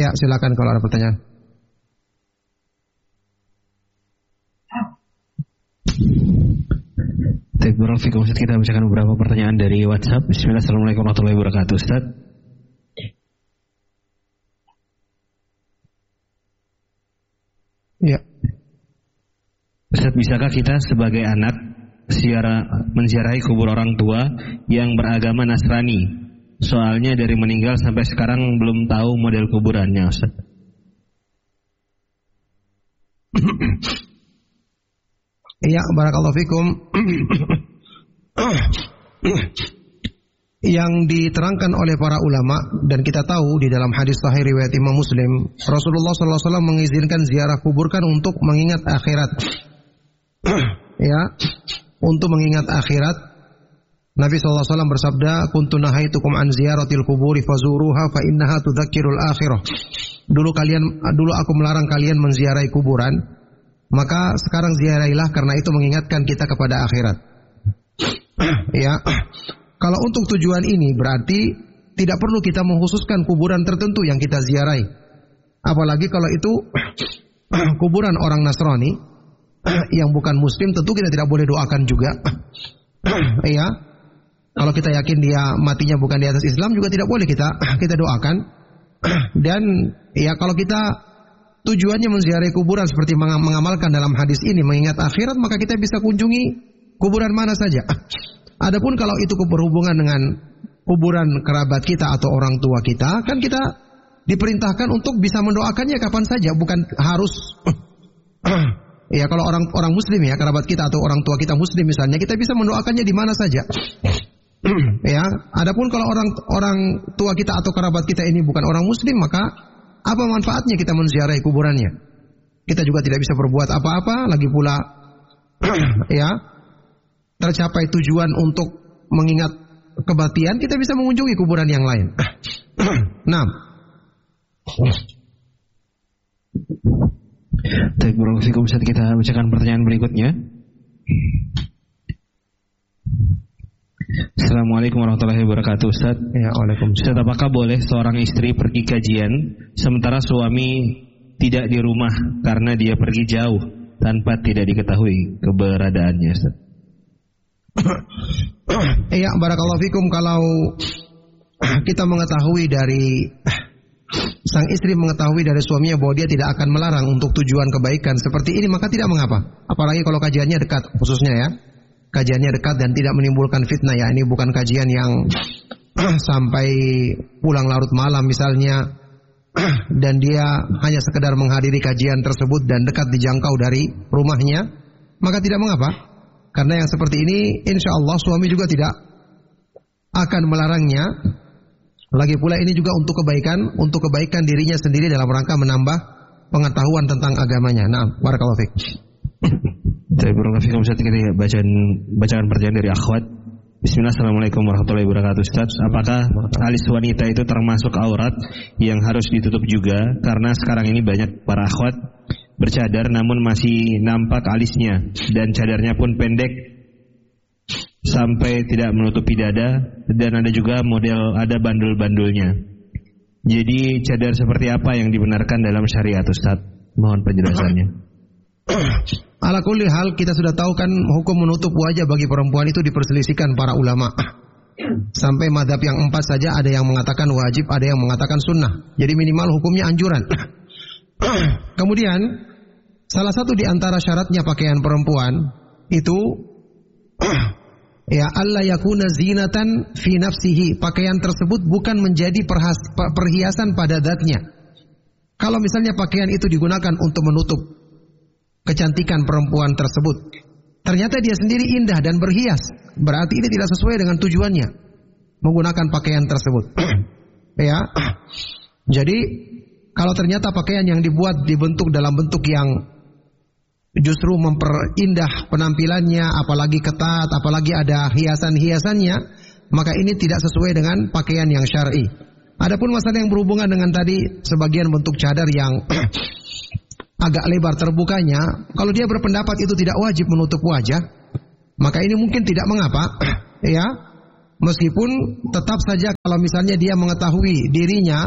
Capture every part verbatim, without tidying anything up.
Ya, silakan kalau ada pertanyaan. Baik, Barakallahu Ustaz, kita bacakan beberapa pertanyaan dari WhatsApp. Bismillah, Assalamualaikum warahmatullahi wabarakatuh, Ustaz. Ya. Ustaz, bisakah kita sebagai anak ziarah, menziarahi kubur orang tua yang beragama Nasrani? Soalnya dari meninggal sampai sekarang belum tahu model kuburannya, Ustaz. Iya, barakallahu fikum. Yang diterangkan oleh para ulama dan kita tahu di dalam hadis sahih riwayat Imam Muslim, Rasulullah sallallahu alaihi wasallam mengizinkan ziarah kubur kan untuk mengingat akhirat. Ya, untuk mengingat akhirat. Nabi sallallahu alaihi wasallam bersabda, "Kuntu nahaitukum an ziyaratil quburi fazuruha fa innaha tudzakkirul akhirah." Dulu kalian dulu aku melarang kalian menziarahi kuburan, maka sekarang ziarahilah karena itu mengingatkan kita kepada akhirat. Ya. Kalau untuk tujuan ini berarti tidak perlu kita mengkhususkan kuburan tertentu yang kita ziarahi. Apalagi kalau itu kuburan orang Nasrani yang bukan muslim, tentu kita tidak boleh doakan juga. Ya. Kalau kita yakin dia matinya bukan di atas Islam juga tidak boleh kita kita doakan. Dan ya kalau kita tujuannya menziarahi kuburan seperti mengamalkan dalam hadis ini mengingat akhirat, maka kita bisa kunjungi kuburan mana saja. Adapun kalau itu berhubungan dengan kuburan kerabat kita atau orang tua kita, kan kita diperintahkan untuk bisa mendoakannya kapan saja, bukan harus ya kalau orang orang muslim ya, kerabat kita atau orang tua kita muslim misalnya, kita bisa mendoakannya di mana saja. Ya, adapun kalau orang orang tua kita atau kerabat kita ini bukan orang muslim, maka apa manfaatnya kita menziarahi kuburannya? Kita juga tidak bisa berbuat apa-apa, lagi pula ya, tercapai tujuan untuk mengingat kematian, kita bisa mengunjungi kuburan yang lain. Nah, baik, Barakallahu Ustaz, kita bacakan pertanyaan berikutnya. Assalamualaikum warahmatullahi wabarakatuh, Ustaz. Ya, waalaikumsalam. Ustaz, apakah boleh seorang istri pergi kajian sementara suami tidak di rumah karena dia pergi jauh tanpa tidak diketahui keberadaannya, Ustaz? Iya, barakallahu fikum. Kalau kita mengetahui dari sang istri mengetahui dari suaminya bahwa dia tidak akan melarang untuk tujuan kebaikan seperti ini, maka tidak mengapa. Apalagi kalau kajiannya dekat, khususnya ya, kajiannya dekat dan tidak menimbulkan fitnah ya. Ini bukan kajian yang sampai pulang larut malam misalnya, dan dia hanya sekedar menghadiri kajian tersebut dan dekat dijangkau dari rumahnya, maka tidak mengapa. Karena yang seperti ini insya Allah suami juga tidak akan melarangnya. Lagi pula ini juga untuk kebaikan, untuk kebaikan dirinya sendiri dalam rangka menambah pengetahuan tentang agamanya. Nah, barakallahu fiik. Saya barakallahu Ustaz, kita bacaan bacaan pertanyaan dari akhwat. Bismillah, Assalamualaikum warahmatullahi wabarakatuh, Ustaz. Apakah alis wanita itu termasuk aurat yang harus ditutup juga? Karena sekarang ini banyak para akhwat bercadar namun masih nampak alisnya, dan cadarnya pun pendek sampai tidak menutupi dada, dan ada juga model ada bandul-bandulnya. Jadi cadar seperti apa yang dibenarkan dalam syariat, Ustaz? Mohon penjelasannya. Ala kulli hal, kita sudah tahu kan hukum menutup wajah bagi perempuan itu diperselisihkan para ulama. Sampai madhab yang empat saja ada yang mengatakan wajib, ada yang mengatakan sunnah. Jadi minimal hukumnya anjuran. Kemudian salah satu di antara syaratnya pakaian perempuan itu ya alla yakuna zinatan fi nafsihi. Pakaian tersebut bukan menjadi perhas, perhiasan pada zatnya. Kalau misalnya pakaian itu digunakan untuk menutup kecantikan perempuan tersebut, ternyata dia sendiri indah dan berhias, berarti ini tidak sesuai dengan tujuannya menggunakan pakaian tersebut. Ya. Jadi kalau ternyata pakaian yang dibuat dibentuk dalam bentuk yang justru memperindah penampilannya, apalagi ketat, apalagi ada hiasan-hiasannya, maka ini tidak sesuai dengan pakaian yang syar'i. Adapun masalah yang berhubungan dengan tadi sebagian bentuk cadar yang agak lebar terbukanya, kalau dia berpendapat itu tidak wajib menutup wajah, maka ini mungkin tidak mengapa, ya. Meskipun tetap saja kalau misalnya dia mengetahui dirinya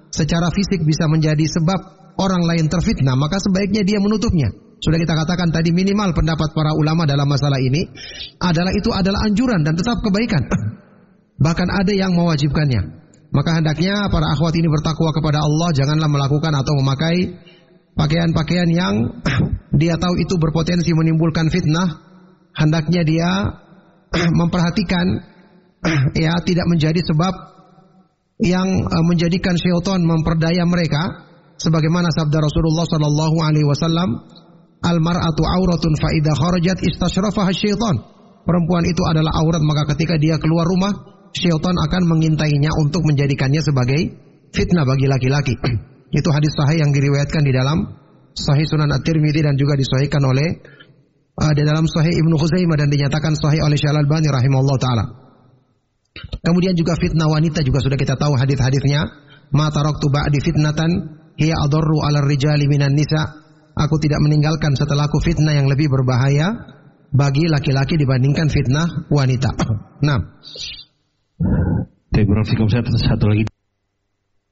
secara fisik bisa menjadi sebab orang lain terfitnah, maka sebaiknya dia menutupnya. Sudah kita katakan tadi, minimal pendapat para ulama dalam masalah ini adalah itu adalah anjuran dan tetap kebaikan. Bahkan ada yang mewajibkannya. Maka hendaknya para akhwat ini bertakwa kepada Allah, janganlah melakukan atau memakai pakaian-pakaian yang dia tahu itu berpotensi menimbulkan fitnah. Hendaknya dia memperhatikan ya tidak menjadi sebab yang menjadikan syaitan memperdaya mereka, sebagaimana sabda Rasulullah sallallahu alaihi wasallam, al-mar'atu auratun fa idza kharajat istashrafaha syaitan. Perempuan itu adalah aurat, maka ketika dia keluar rumah, syaitan akan mengintainya untuk menjadikannya sebagai fitnah bagi laki-laki. Itu hadis sahih yang diriwayatkan di dalam Sahih Sunan At-Tirmidzi dan juga disahihkan oleh uh, di dalam Sahih Ibnu Khuzaimah dan dinyatakan sahih oleh Syekh Al-Albani rahimahullah taala. Kemudian juga fitnah wanita juga sudah kita tahu hadis-hadisnya. Ma taraktu ba'di fitnatan hiya adarru 'alal rijali minan nisa. Aku tidak meninggalkan setelahku fitnah yang lebih berbahaya bagi laki-laki dibandingkan fitnah wanita. Nah, Satu lagi